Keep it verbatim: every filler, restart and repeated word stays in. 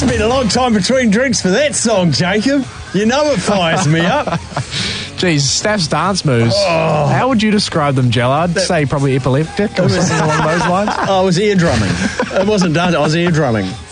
must have been a long time between drinks for that song, Jacob. You know it fires me up. Geez, Staff's dance moves. Oh. How would you describe them, Jell? I'd say probably epileptic or something along those lines. I was ear drumming. It wasn't done. I was ear drumming.